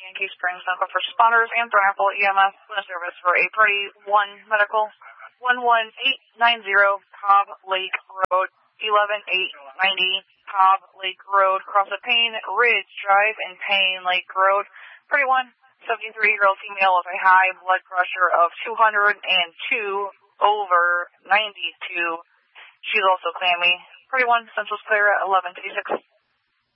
Yankee Springs Medical First Responders and Thornapple EMS in service for a Party 1 Medical 11890 Cobb Lake Road, 11890 Cobb Lake Road, across the Payne Ridge Drive in Payne Lake Road. Party 1, 73-year-old female with a high blood pressure of 202/92. She's also clammy. Party 1, Central's clear at 11:56.